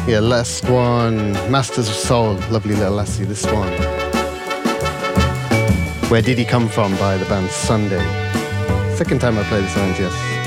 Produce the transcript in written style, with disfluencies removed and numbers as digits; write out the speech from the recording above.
Yeah, last one, Masters of Soul, lovely little lassie, this one. Where Did He Come From by the band Sunday. Second time I played this one, yes.